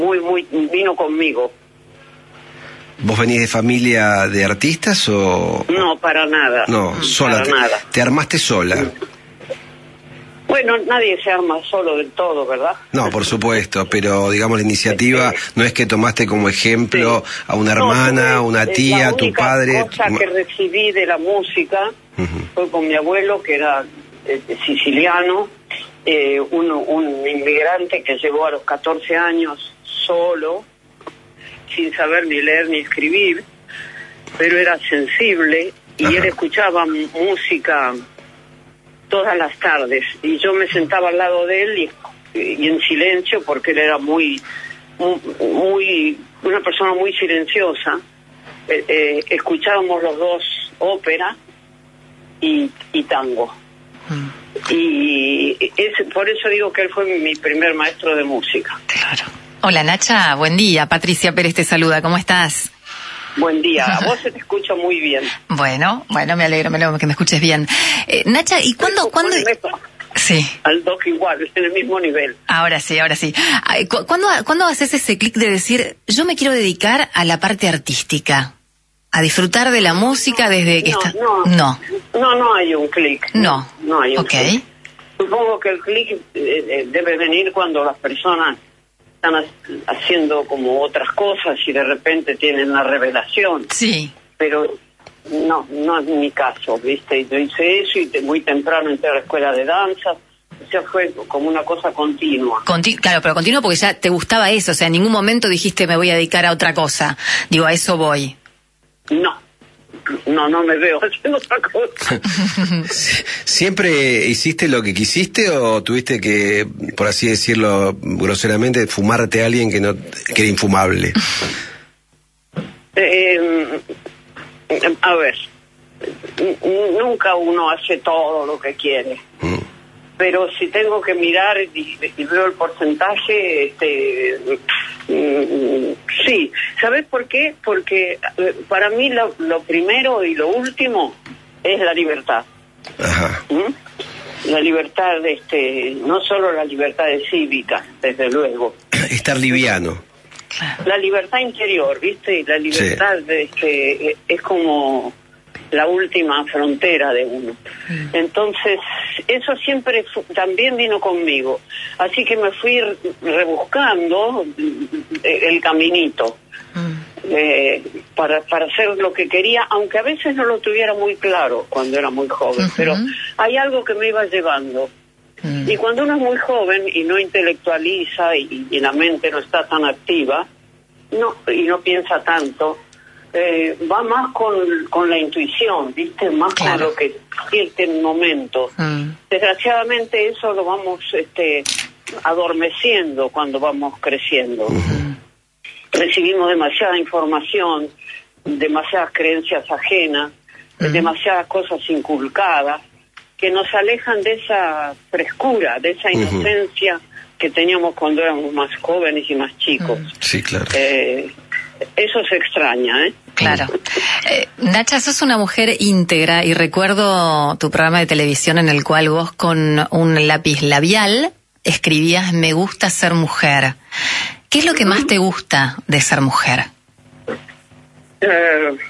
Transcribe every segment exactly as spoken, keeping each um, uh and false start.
muy, muy, vino conmigo. ¿Vos venís de familia de artistas o...? No, para nada. No, sola. Para te, nada. ¿Te armaste sola? Bueno, nadie se arma solo del todo, ¿verdad? No, por supuesto, pero digamos la iniciativa no es que tomaste como ejemplo sí. a una hermana, no, tuve, una tía, a tu padre. La única cosa que recibí de la música uh-huh. fue con mi abuelo, que era eh, siciliano, eh, un, un inmigrante que llegó a los catorce años solo, sin saber ni leer ni escribir, pero era sensible y Ajá. él escuchaba música todas las tardes y yo me sentaba al lado de él y, y en silencio porque él era muy, muy, muy una persona muy silenciosa. Eh, eh, escuchábamos los dos ópera y, y tango. Mm. Y es, por eso digo que él fue mi primer maestro de música. Claro. Hola Nacha, buen día. Patricia Pérez te saluda, ¿cómo estás? Buen día, a vos se te escucha muy bien. Bueno, bueno, me alegro, me alegro que me escuches bien. Eh, Nacha, ¿y cuándo...? ¿cuándo... Sí. Al doc igual, en el mismo nivel. Ahora sí, ahora sí. ¿Cuándo, ¿cuándo haces ese clic de decir, yo me quiero dedicar a la parte artística? A disfrutar de la música desde que no, está... No, no, no, no hay un clic. No, no hay un okay. clic. Supongo que el clic eh, debe venir cuando las personas están haciendo como otras cosas y de repente tienen una revelación. Sí. Pero no, no es mi caso, ¿viste? Yo hice eso y muy temprano entré a la escuela de danza. O sea, fue como una cosa continua. Conti- claro, pero continua porque ya te gustaba eso. O sea, en ningún momento dijiste me voy a dedicar a otra cosa. Digo, a eso voy. No. No, no me veo haciendo otra cosa. ¿Siempre hiciste lo que quisiste o tuviste que, por así decirlo groseramente, fumarte a alguien que no que era infumable? Eh, a ver, nunca uno hace todo lo que quiere. Mm. Pero si tengo que mirar y, y veo el porcentaje, este, mm, sí. ¿Sabes por qué? Porque eh, para mí lo, lo primero y lo último es la libertad. Ajá. ¿Mm? La libertad, de este, no solo la libertad de cívica, desde luego. Estar liviano. La libertad interior, ¿viste? La libertad sí. de este, es como la última frontera de uno. Mm. Entonces, eso siempre también vino conmigo. Así que me fui rebuscando el caminito mm. eh, para, para hacer lo que quería, aunque a veces no lo tuviera muy claro cuando era muy joven, uh-huh. pero hay algo que me iba llevando. Mm. Y cuando uno es muy joven y no intelectualiza y, y la mente no está tan activa no y no piensa tanto, Eh, va más con, con la intuición, ¿viste? Más claro. con lo que siente en el momento. Mm. Desgraciadamente eso lo vamos este, adormeciendo cuando vamos creciendo. Mm. Recibimos demasiada información, demasiadas creencias ajenas, mm. demasiadas cosas inculcadas que nos alejan de esa frescura, de esa inocencia mm. que teníamos cuando éramos más jóvenes y más chicos. Mm. Sí, claro. Eh, Eso se extraña, ¿eh? Claro. Eh, Nacha, sos una mujer íntegra y recuerdo tu programa de televisión en el cual vos con un lápiz labial escribías me gusta ser mujer. ¿Qué es lo que más te gusta de ser mujer? Eh,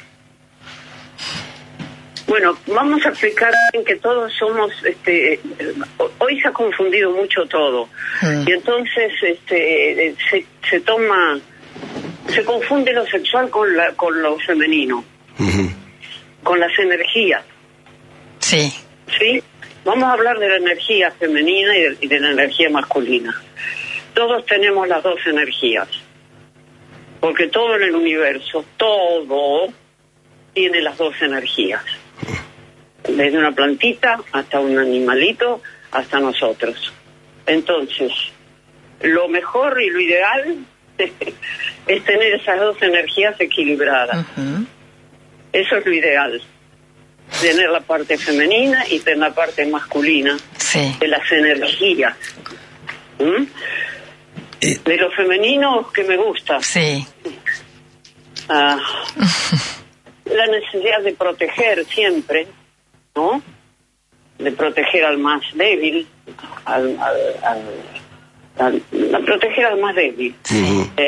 bueno, vamos a explicar que todos somos, este, hoy se ha confundido mucho todo. Mm. Y entonces este, se, se toma... Se confunde lo sexual con, la, con lo femenino, uh-huh. con las energías. Sí. ¿Sí? Vamos a hablar de la energía femenina y de, y de la energía masculina. Todos tenemos las dos energías, porque todo en el universo, todo tiene las dos energías. Desde una plantita hasta un animalito, hasta nosotros. Entonces, lo mejor y lo ideal es tener esas dos energías equilibradas. Uh-huh. Eso es lo ideal. Tener la parte femenina y tener la parte masculina sí. de las energías. ¿Mm? Eh. De lo femenino que me gusta. Sí. Ah, la necesidad de proteger siempre, ¿no? De proteger al más débil, al, al, al, al, a proteger al más débil. Uh-huh. eh,